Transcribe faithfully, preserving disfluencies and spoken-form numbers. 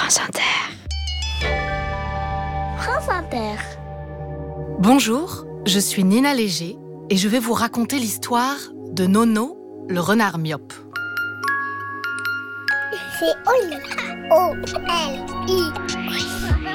France Inter. France Inter. Bonjour, je suis Nina Léger et je vais vous raconter l'histoire de Nono, le renard myope. C'est Oli. O L I.